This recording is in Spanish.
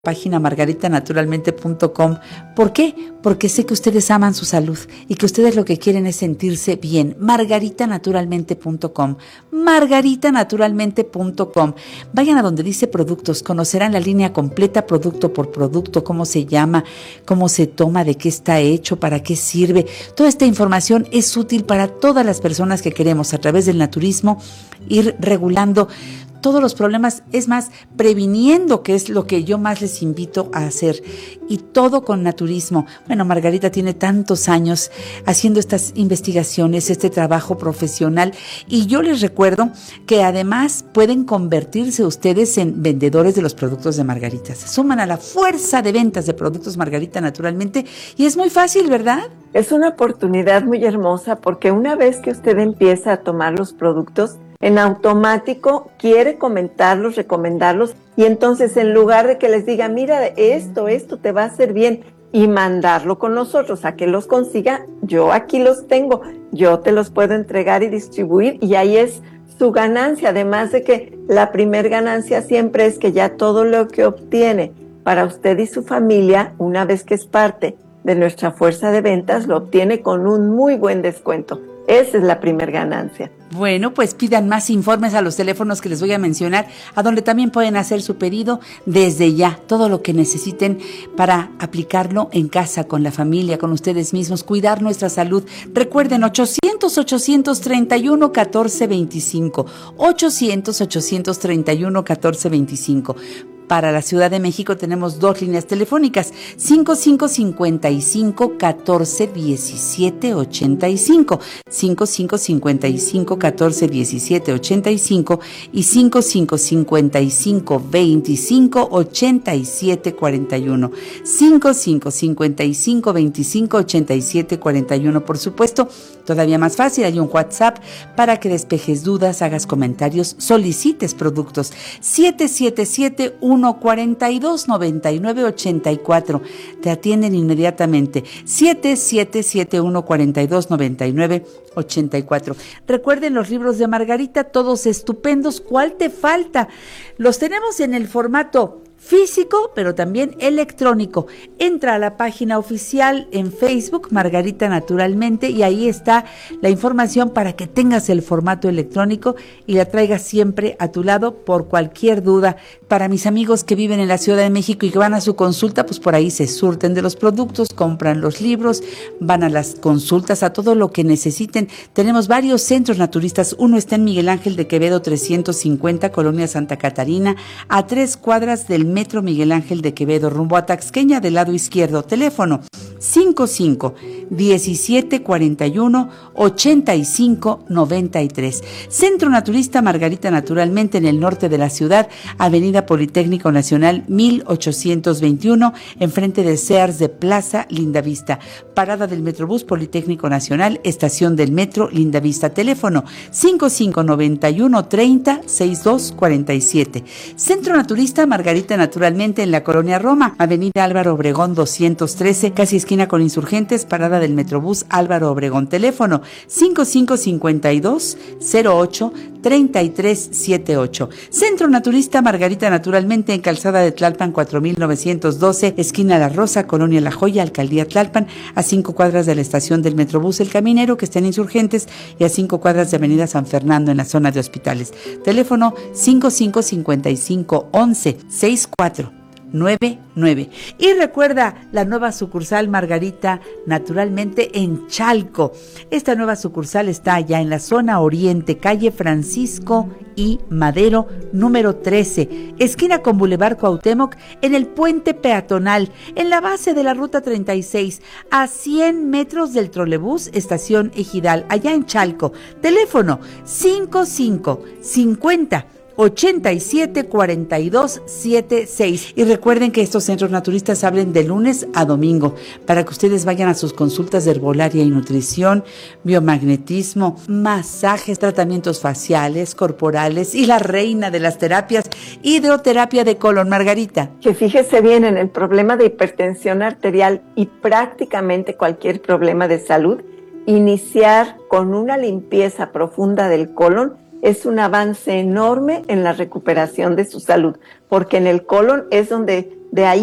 página margaritanaturalmente.com. ¿Por qué? Porque sé que ustedes aman su salud y que ustedes lo que quieren es sentirse bien. margaritanaturalmente.com. margaritanaturalmente.com. Vayan a donde dice productos, conocerán la línea completa producto por producto, cómo se llama, cómo se toma, de qué está hecho, para qué sirve. Toda esta información es útil para todas las personas que queremos a través del naturismo ir regulando todos los problemas, es más, previniendo, que es lo que yo más les invito a hacer, y todo con naturismo. Bueno, Margarita tiene tantos años haciendo estas investigaciones, este trabajo profesional, y yo les recuerdo que además pueden convertirse ustedes en vendedores de los productos de Margarita. Se suman a la fuerza de ventas de productos Margarita naturalmente, y es muy fácil, ¿verdad? Es una oportunidad muy hermosa porque una vez que usted empieza a tomar los productos, en automático quiere comentarlos, recomendarlos, y entonces en lugar de que les diga, mira, esto te va a hacer bien, y mandarlo con nosotros a que los consiga, yo aquí los tengo, yo te los puedo entregar y distribuir, y ahí es su ganancia. Además de que la primer ganancia siempre es que ya todo lo que obtiene para usted y su familia, una vez que es parte de nuestra fuerza de ventas, lo obtiene con un muy buen descuento. Esa es la primer ganancia. Bueno, pues pidan más informes a los teléfonos que les voy a mencionar, a donde también pueden hacer su pedido desde ya, todo lo que necesiten para aplicarlo en casa, con la familia, con ustedes mismos, cuidar nuestra salud. Recuerden, 800-831-1425, 800-831-1425. Para la Ciudad de México tenemos dos líneas telefónicas, 5555-1417-85, 5555-1417-85 y 5555-25-8741, 5555-25-8741. Por supuesto, todavía más fácil, hay un WhatsApp para que despejes dudas, hagas comentarios, solicites productos, 777-142-9984. Te atienden inmediatamente. 777-142-9984. Recuerden los libros de Margarita, todos estupendos. ¿Cuál te falta? Los tenemos en el formato físico, pero también electrónico. Entra a la página oficial en Facebook, Margarita Naturalmente, y ahí está la información para que tengas el formato electrónico y la traigas siempre a tu lado por cualquier duda. Para mis amigos que viven en la Ciudad de México y que van a su consulta, pues por ahí se surten de los productos, compran los libros, van a las consultas, a todo lo que necesiten. Tenemos varios centros naturistas. Uno está en Miguel Ángel de Quevedo 350, Colonia Santa Catarina, a 3 cuadras del Metro Miguel Ángel de Quevedo, rumbo a Taxqueña, del lado izquierdo. Teléfono 55-1741-8593. Centro Naturista Margarita Naturalmente, en el norte de la ciudad, Avenida Politécnico Nacional 1821, enfrente de Sears de Plaza Lindavista. Parada del Metrobús Politécnico Nacional, estación del Metro Lindavista. Teléfono 5591-30-6247. Centro Naturista Margarita Naturalmente, en la Colonia Roma, Avenida Álvaro Obregón 213, casi esquina con Insurgentes, parada del Metrobús Álvaro Obregón. Teléfono 5552-08-3378. Centro Naturista Margarita Naturalmente, en Calzada de Tlalpan 4912, esquina La Rosa, Colonia La Joya, Alcaldía Tlalpan, a 5 cuadras de la estación del Metrobús El Caminero, que está en Insurgentes, y a 5 cuadras de Avenida San Fernando, en la zona de hospitales. Teléfono 5555-11-6499. Y recuerda la nueva sucursal Margarita Naturalmente en Chalco. Esta nueva sucursal está allá en la zona oriente, calle Francisco y Madero, número 13, esquina con Boulevard Cuauhtémoc, en el puente peatonal, en la base de la ruta 36, a 100 metros del trolebús estación Ejidal, allá en Chalco. Teléfono 5550-874276. Y recuerden que estos centros naturistas abren de lunes a domingo para que ustedes vayan a sus consultas de herbolaria y nutrición, biomagnetismo, masajes, tratamientos faciales, corporales y la reina de las terapias, hidroterapia de colon. Margarita. Que fíjese bien en el problema de hipertensión arterial y prácticamente cualquier problema de salud, iniciar con una limpieza profunda del colon es un avance enorme en la recuperación de su salud, porque en el colon es donde De ahí